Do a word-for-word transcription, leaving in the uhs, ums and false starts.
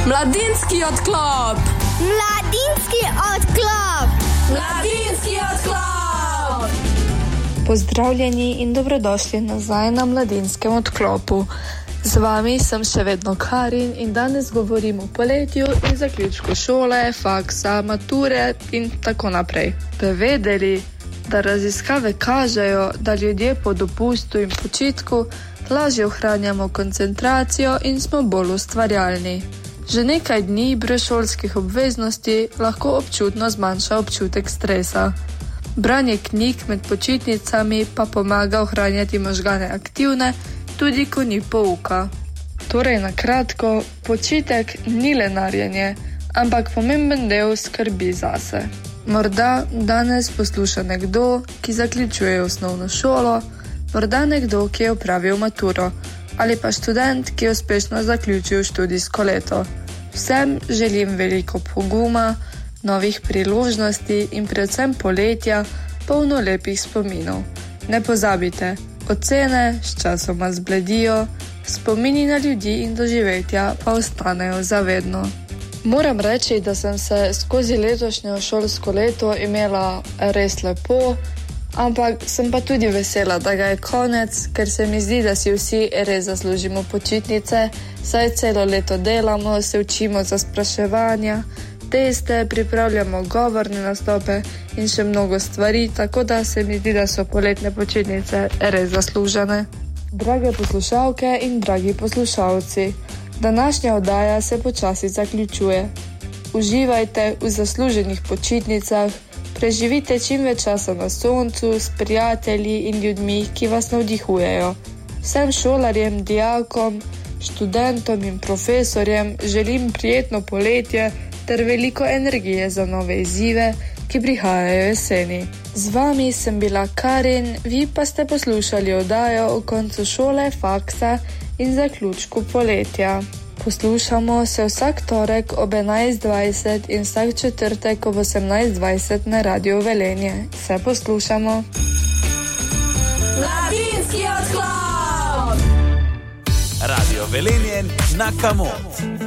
Mladinski odklop. Mladinski odklop. Mladinski odklop. Pozdravljeni in dobrodošli nazaj na Mladinskem odklopu. Z vami sem še vedno Karin in danes govorim o poletju in zaključku šole, faksa, mature in tako naprej. Ste vedeli, da raziskave kažejo, da ljudje po dopustu in počitku lažje ohranjamo koncentracijo in smo bolj ustvarjalni. Že nekaj dni brez šolskih obveznosti lahko občutno zmanjša občutek stresa. Branje knjig med počitnicami pa pomaga ohranjati možgane aktivne, tudi ko ni pouka. Torej, na kratko, počitek ni le narjenje, ampak pomemben del skrbi zase. Morda danes posluša nekdo, ki zaključuje osnovno šolo, morda nekdo, ki je opravil maturo, ali pa študent, ki je uspešno zaključil študijsko leto. Vsem želim veliko poguma, novih priložnosti in predvsem poletja, polno lepih spominov. Ne pozabite, ocene sčasoma zbledijo, spomini na ljudi in doživetja pa ostanejo zavedno. Moram reči, da sem se skozi letošnjo šolsko leto imela res lepo, ampak sem pa tudi vesela, da ga je konec, ker se mi zdi, da si vsi res zaslužimo počitnice, saj celo leto delamo, se učimo za spraševanja, teste, pripravljamo govorne nastope in še mnogo stvari, tako da se mi zdi, da so poletne počitnice res zaslužene. Drage poslušalke in dragi poslušalci, današnja oddaja se počasi zaključuje. Uživajte v zasluženih počitnicah, preživite čim več časa na soncu s prijatelji in ljudmi, ki vas navdihujejo. Vsem šolarjem, dijakom, študentom in profesorjem želim prijetno poletje ter veliko energije za nove izzive, ki prihajajo jeseni. Z vami sem bila Karin, vi pa ste poslušali oddajo o koncu šole, faksa in zaključku poletja. Poslušamo se vsak torek ob enajst dvajset in vsak četrtek ob osemnajst dvajset na Radio Velenje. Se poslušamo. Mladinski odklop. Radio Velenje na Kamot.